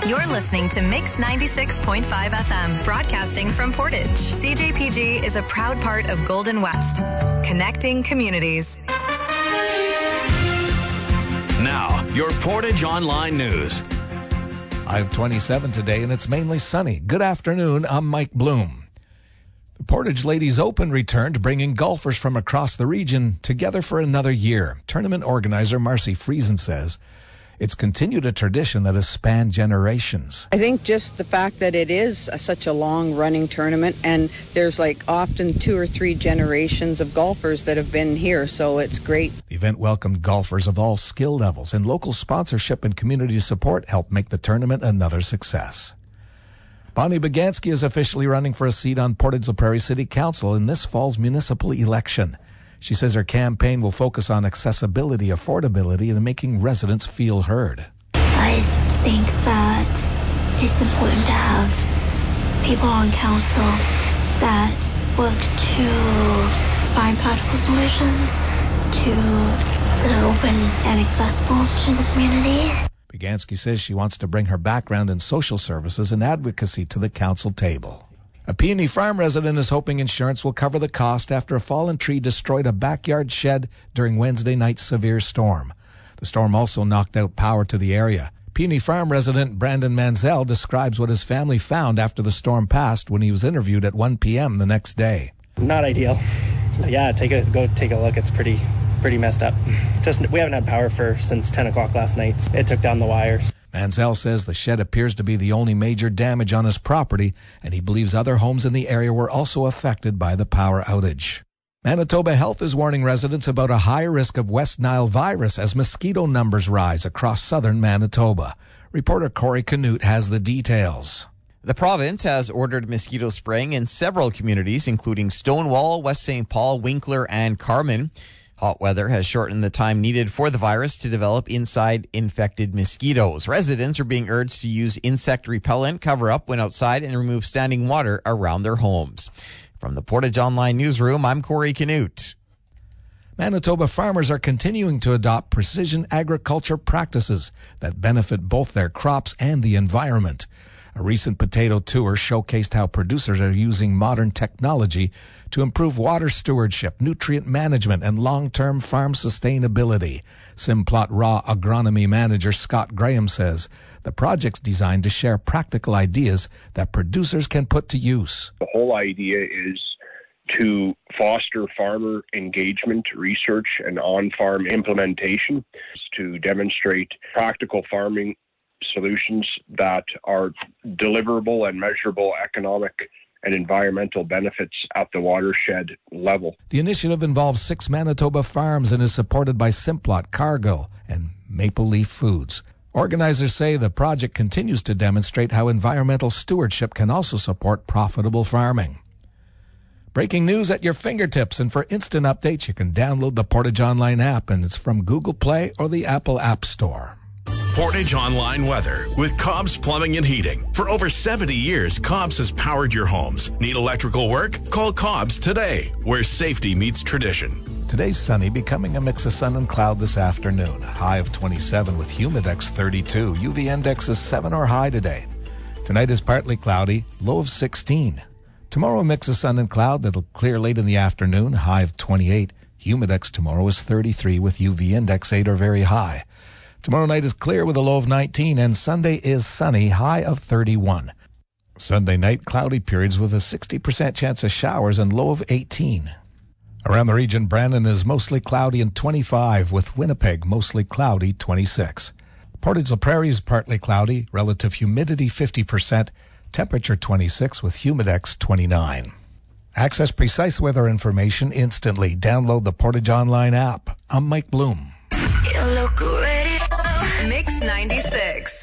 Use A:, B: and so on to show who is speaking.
A: You're listening to Mix 96.5 FM, broadcasting from Portage. CJPG is a proud part of Golden West, connecting communities.
B: Now, your Portage Online News.
C: I have 27 today, and it's mainly sunny. Good afternoon. I'm Mike Bloom. The Portage Ladies Open returned, bringing golfers from across the region together for another year. Tournament organizer Marcy Friesen says it's continued a tradition that has spanned generations.
D: I think just the fact that it is such a long-running tournament, and there's often 2 or 3 generations of golfers that have been here, so it's great.
C: The event welcomed golfers of all skill levels, and local sponsorship and community support helped make the tournament another success. Bonnie Baganski is officially running for a seat on Portage La Prairie City Council in this fall's municipal election. She says her campaign will focus on accessibility, affordability, and making residents feel heard.
E: I think that it's important to have people on council that work to find practical solutions that are open and accessible to the community.
C: Baganski says she wants to bring her background in social services and advocacy to the council table. A Peony Farm resident is hoping insurance will cover the cost after a fallen tree destroyed a backyard shed during Wednesday night's severe storm. The storm also knocked out power to the area. Peony Farm resident Brandon Manzel describes what his family found after the storm passed when he was interviewed at 1 p.m. the next day.
F: Not ideal. Yeah, go take a look. It's pretty messed up. We haven't had power since 10 o'clock last night. It took down the wires.
C: Manzel says the shed appears to be the only major damage on his property, and he believes other homes in the area were also affected by the power outage. Manitoba Health is warning residents about a higher risk of West Nile virus as mosquito numbers rise across southern Manitoba. Reporter Corey Canute has the details.
G: The province has ordered mosquito spraying in several communities, including Stonewall, West St. Paul, Winkler, and Carman. Hot weather has shortened the time needed for the virus to develop inside infected mosquitoes. Residents are being urged to use insect repellent, cover up when outside, and remove standing water around their homes. From the Portage Online Newsroom, I'm Corey Canute.
C: Manitoba farmers are continuing to adopt precision agriculture practices that benefit both their crops and the environment. A recent potato tour showcased how producers are using modern technology to improve water stewardship, nutrient management, and long-term farm sustainability. Simplot Raw Agronomy Manager Scott Graham says the project's designed to share practical ideas that producers can put to use.
H: The whole idea is to foster farmer engagement, research, and on-farm implementation to demonstrate practical farming solutions that are deliverable and measurable economic and environmental benefits at the watershed level.
C: The initiative involves 6 Manitoba farms and is supported by Simplot, Cargill, and Maple Leaf Foods. Organizers say the project continues to demonstrate how environmental stewardship can also support profitable farming. Breaking news at your fingertips, and for instant updates, you can download the Portage Online app, and it's from Google Play or the Apple App Store.
B: Portage Online Weather with Cobb's Plumbing and Heating. For over 70 years, Cobb's has powered your homes. Need electrical work? Call Cobb's today, where safety meets tradition.
C: Today's sunny, becoming a mix of sun and cloud this afternoon. High of 27 with Humidex 32. UV index is 7 or high today. Tonight is partly cloudy, low of 16. Tomorrow a mix of sun and cloud that'll clear late in the afternoon. High of 28. Humidex tomorrow is 33 with UV index 8 or very high. Tomorrow night is clear with a low of 19, and Sunday is sunny, high of 31. Sunday night, cloudy periods with a 60% chance of showers and low of 18. Around the region, Brandon is mostly cloudy and 25, with Winnipeg mostly cloudy, 26. Portage La Prairie is partly cloudy, relative humidity 50%, temperature 26 with Humidex 29. Access precise weather information instantly. Download the Portage Online app. I'm Mike Bloom.
A: Mix 96.